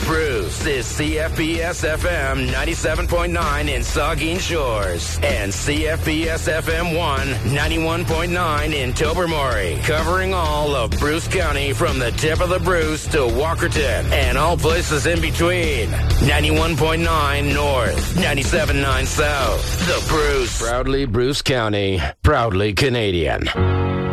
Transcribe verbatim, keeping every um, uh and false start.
Bruce is C F B S F M ninety-seven point nine in Saugeen Shores and C F B S F M one ninety-one point nine in Tobermory, covering all of Bruce County from the tip of the Bruce to Walkerton and all places in between. ninety-one point nine North, ninety-seven point nine South. The Bruce. Proudly Bruce County, proudly Canadian.